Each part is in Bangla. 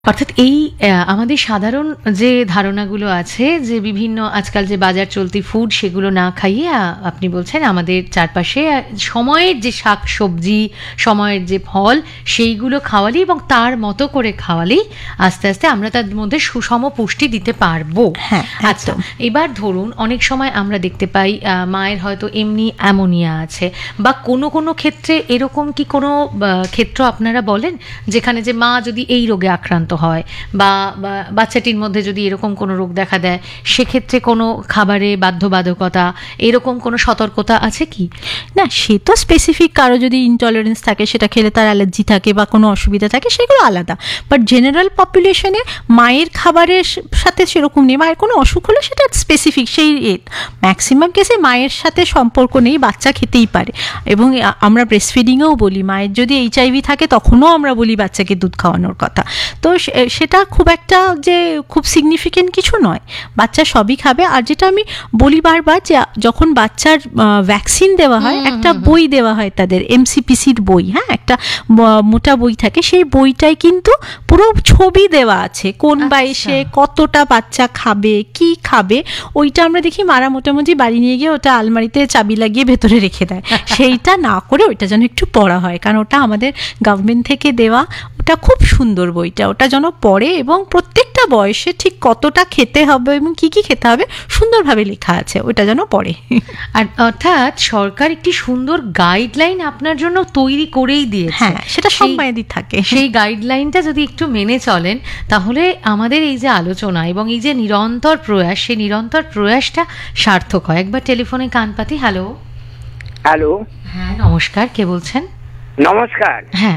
অর্থাৎ এই আমাদের সাধারণ যে ধারণাগুলো আছে যে বিভিন্ন আজকাল যে বাজার চলতি ফুড সেগুলো না খাইয়ে আপনি বলছেন আমাদের চারপাশে সময়ের যে শাক সবজি সময়ের যে ফল সেইগুলো খাওয়ালি এবং তার মতো করে খাওয়ালেই আস্তে আস্তে আমরা তার মধ্যে সুষম পুষ্টি দিতে পারবো। হ্যাঁ, আচ্ছা, এবার ধরুন অনেক সময় আমরা দেখতে পাই মায়ের হয়তো এমনি অ্যামোনিয়া আছে বা কোনো কোনো ক্ষেত্রে এরকম কি কোনো ক্ষেত্র আপনারা বলেন যেখানে যে মা যদি এই রোগে আক্রান্ত হয় বা বাচ্চাটির মধ্যে যদি এরকম কোনো রোগ দেখা দেয় সেক্ষেত্রে কোনো খাবারে বাধ্যবাধকতা এরকম কোনো সতর্কতা আছে কি? না, সে তো স্পেসিফিক কারো যদি ইনটলারেন্স থাকে, সেটা খেলে তার অ্যালার্জি থাকে বা কোনো অসুবিধা থাকে, সেগুলো আলাদা। বাট জেনারেল পপুলেশনে মায়ের খাবারের সাথে সেরকম নেই। মায়ের কোনো অসুখ হলে সেটা স্পেসিফিক, সেই ম্যাক্সিমাম কেসে মায়ের সাথে সম্পর্ক নেই, বাচ্চা খেতেই পারে। এবং আমরা ব্রেস্ট ফিডিংয়েও বলি মায়ের যদি HIV থাকে তখনও আমরা বলি বাচ্চাকে দুধ খাওয়ানোর কথা। তো সেটা খুব একটা যে খুব সিগনিফিকেন্ট কিছু নয়, বাচ্চা সবই খাবে। আর যেটা আমি বলি বারবার, যে যখন বাচ্চার ভ্যাকসিন দেওয়া হয় একটা বই দেওয়া হয় তাদের, MCPCর বই, হ্যাঁ, একটা মোটা বই থাকে, সেই বইটায় কিন্তু পুরো ছবি দেওয়া আছে কোন বয়সে কতটা বাচ্চা খাবে কি খাবে। ওইটা আমরা দেখি মারা মোটামুটি বাড়ি নিয়ে গিয়ে ওটা আলমারিতে চাবি লাগিয়ে ভেতরে রেখে দেয়। সেইটা না করে ওইটা যেন একটু পড়া হয়, কারণ ওটা আমাদের গভর্নমেন্ট থেকে দেওয়া, ওটা খুব সুন্দর বইটা, ওটা যেন পড়ে এবং প্রত্যেকটা বয়সে ঠিক কতটা খেতে হবে এবং কি কি খেতে হবে সুন্দরভাবে লেখা আছে, ওটা যেন পড়ে। আর অর্থাৎ সরকার একটি সুন্দর গাইডলাইন আপনার জন্য তৈরি করেই দিয়েছে। হ্যাঁ, সেটা সব মায়েরই থাকে। সেই গাইডলাইনটা যদি একটু মেনে চলেন তাহলে আমাদের এই যে আলোচনা এবং এই যে নিরন্তর প্রয়াস, সেই নিরন্তর প্রয়াসটা সার্থক হয়। একবার টেলিফোনে কান পাতি। হ্যালো। হ্যালো, হ্যাঁ নমস্কার, কে বলছেন? নমস্কার, হ্যাঁ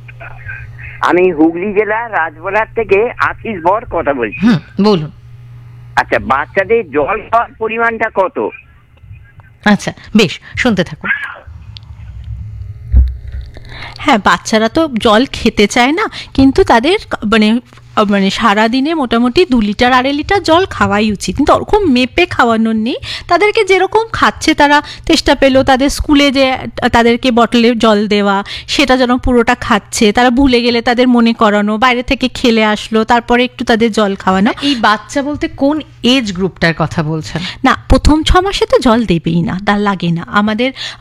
আমি হুগলি জেলার রাজবলার থেকে আশিস বর কথা বলছি। বলুন। আচ্ছা, বাচ্চাদের জল খাওয়ার পরিমাণটা কত? আচ্ছা, বেশ, শুনতে থাকুন। হ্যাঁ, বাচ্চারা তো জল খেতে চায় না, কিন্তু তাদের মানে সারাদিনে মোটামুটি 2 লিটার 2.5 লিটার জল খাওয়াই উচিত। কিন্তু ওরকম মেপে খাওয়ানোর নেই, তাদেরকে যেরকম খাচ্ছে তারা তেষ্টা পেলো, তাদের স্কুলে যে তাদেরকে বটলে জল দেওয়া সেটা যেন পুরোটা খাচ্ছে, তারা ভুলে গেলে তাদের মনে করানো, বাইরে থেকে খেলে আসলো তারপরে একটু তাদের জল খাওয়ানো। এই বাচ্চা বলতে কোন এজ গ্রুপটার কথা বলছেন? না, প্রথম 6 মাসে তো জল দেবেই না, তার লাগে না। আমাদের